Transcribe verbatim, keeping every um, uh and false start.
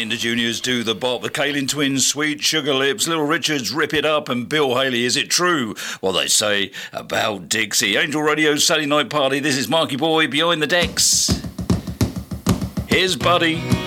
Danny and the Juniors do the bop. The Kaling Twins, Sweet Sugar Lips, Little Richards, Rip It Up, and Bill Haley, Is It True What They Say About Dixie? Angel Radio's Saturday Night Party. This is Marky Boy behind the decks. Here's Buddy.